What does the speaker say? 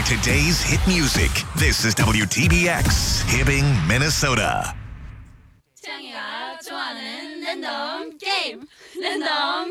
today's hit music. This is WTBX, Hibbing, Minnesota. 태양이가 좋아하는 랜덤 게임. 랜덤